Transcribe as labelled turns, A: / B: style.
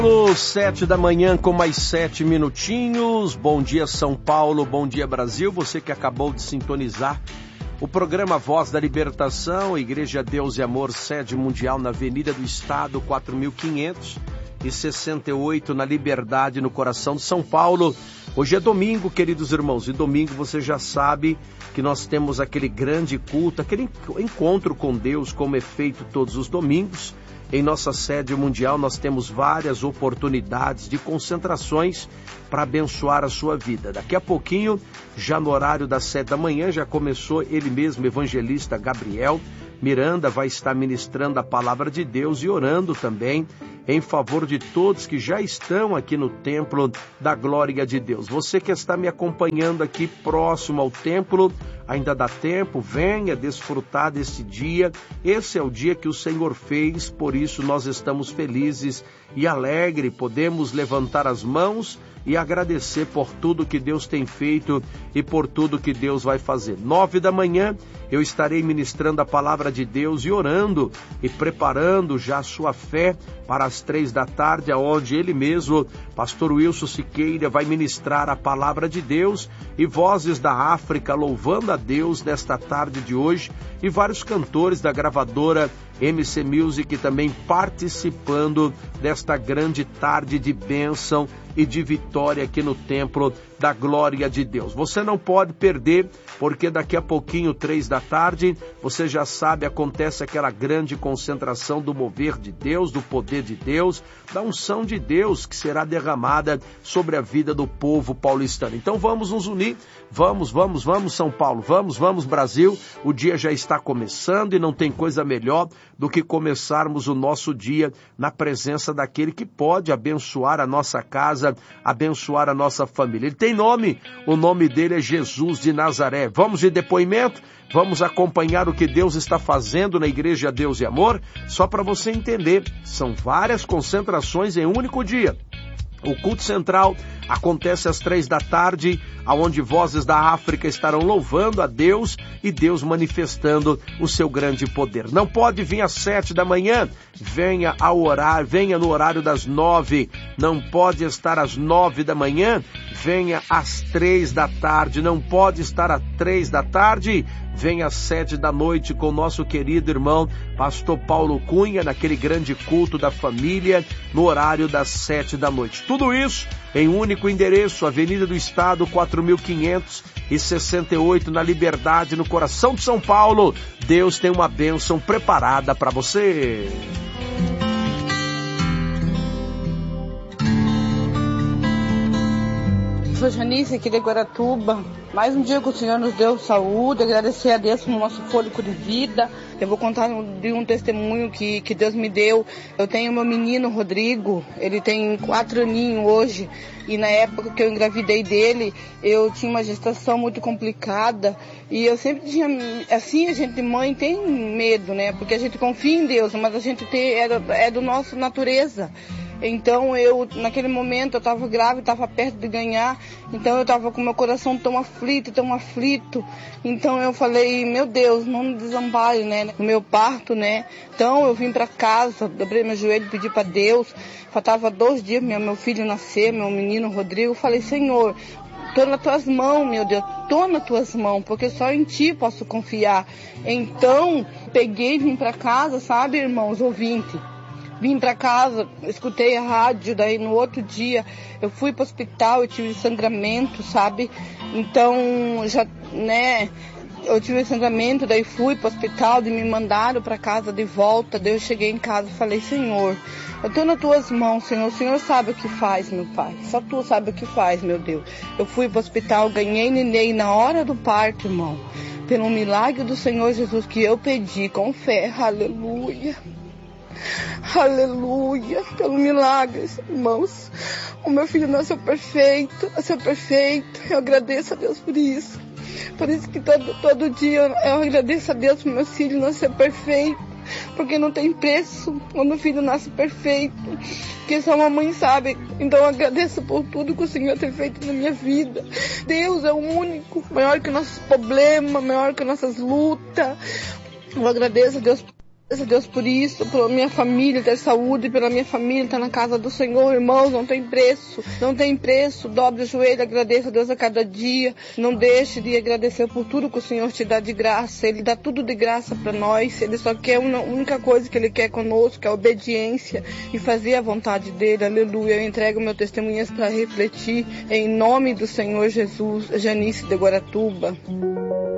A: 7 da manhã com mais 7 minutinhos. Bom dia, São Paulo, bom dia, Brasil. Você que acabou de sintonizar o programa Voz da Libertação, Igreja Deus e Amor, sede mundial na Avenida do Estado, 4568, na Liberdade, no coração de São Paulo. Hoje é domingo, queridos irmãos, e domingo você já sabe que nós temos aquele grande culto, aquele encontro com Deus, como é feito todos os domingos. Em nossa sede mundial nós temos várias oportunidades de concentrações para abençoar a sua vida. Daqui a pouquinho, já no horário das 7 da manhã, já começou ele mesmo, evangelista Gabriel Miranda, vai estar ministrando a palavra de Deus e orando também em favor de todos que já estão aqui no templo da glória de Deus. Você que está me acompanhando aqui próximo ao templo, ainda dá tempo, venha desfrutar desse dia. Esse é o dia que o Senhor fez, por isso nós estamos felizes e alegres, podemos levantar as mãos e agradecer por tudo que Deus tem feito e por tudo que Deus vai fazer. 9 da manhã eu estarei ministrando a palavra de Deus e orando e preparando já a sua fé para as 3 da tarde, onde ele mesmo, pastor Wilson Siqueira, vai ministrar a palavra de Deus e vozes da África louvando a Deus nesta tarde de hoje e vários cantores da gravadora MC Music também participando desta grande tarde de bênção e de vitória aqui no templo da glória de Deus. Você não pode perder, porque daqui a pouquinho, 3 da tarde, você já sabe, acontece aquela grande concentração do mover de Deus, do poder de Deus, da unção de Deus que será derramada sobre a vida do povo paulistano. Então vamos nos unir, vamos São Paulo, vamos Brasil, o dia já está começando e não tem coisa melhor do que começarmos o nosso dia na presença daquele que pode abençoar a nossa casa, abençoar a nossa família. Ele tem nome, o nome dele é Jesus de Nazaré. Vamos de depoimento, vamos acompanhar o que Deus está fazendo na Igreja Deus e Amor, só para você entender, são várias concentrações em um único dia. O culto central acontece às 3 da tarde, onde vozes da África estarão louvando a Deus e Deus manifestando o seu grande poder. Não pode vir às 7 da manhã, venha no horário das 9. Não pode estar às 9 da manhã, venha às 3 da tarde. Não pode estar às 3 da tarde, venha às 7 da noite com o nosso querido irmão pastor Paulo Cunha, naquele grande culto da família, no horário das 7 da noite. Tudo isso em um único endereço, Avenida do Estado, 4568, na Liberdade, no coração de São Paulo. Deus tem uma bênção preparada para você.
B: Sou Janice, aqui de Guaratuba. Mais um dia que o Senhor nos deu saúde, agradecer a Deus pelo nosso fôlego de vida. Eu vou contar de um testemunho que Deus me deu. Eu tenho meu menino Rodrigo, ele tem 4 aninhos hoje, e na época que eu engravidei dele, eu tinha uma gestação muito complicada, e eu sempre tinha, assim, a gente mãe tem medo, né, porque a gente confia em Deus, mas a gente é do nosso natureza. Então naquele momento eu estava grávida, estava perto de ganhar, então eu estava com meu coração tão aflito. Então eu falei, meu Deus, não me desampare, né, no meu parto, né. Então eu vim para casa, dobrei meu joelho, pedi para Deus, faltava 2 dias meu filho nascer, meu menino Rodrigo. Falei, Senhor, estou nas tuas mãos, meu Deus, estou nas tuas mãos, porque só em ti posso confiar. Então peguei e vim para casa, sabe, irmãos ouvintes. Vim para casa, escutei a rádio, daí no outro dia eu fui para o hospital, eu tive sangramento, sabe? Então, já, né, eu tive sangramento, daí fui para o hospital e me mandaram para casa de volta. Daí eu cheguei em casa e falei, Senhor, eu estou nas tuas mãos, Senhor, o Senhor sabe o que faz, meu Pai, só tu sabe o que faz, meu Deus. Eu fui para o hospital, ganhei neném na hora do parto, irmão, pelo milagre do Senhor Jesus que eu pedi com fé, aleluia. Aleluia, pelo milagre, irmãos. O meu filho nasceu perfeito. Eu agradeço a Deus por isso. Por isso que todo dia eu agradeço a Deus por meu filho nascer perfeito. Porque não tem preço quando o filho nasce perfeito. Que só uma mãe sabe. Então eu agradeço por tudo que o Senhor tem feito na minha vida. Deus é o único, maior que nossos problemas, maior que nossas lutas. Eu agradeço a Deus Graças a Deus por isso, pela minha família ter saúde, pela minha família estar na casa do Senhor, irmãos, não tem preço, não tem preço. Dobre o joelho, agradeça a Deus a cada dia, não deixe de agradecer por tudo que o Senhor te dá de graça. Ele dá tudo de graça para nós, Ele só quer uma única coisa que Ele quer conosco, é a obediência e fazer a vontade dEle, aleluia. Eu entrego meu testemunhas para refletir, em nome do Senhor Jesus. Janice de Guaratuba.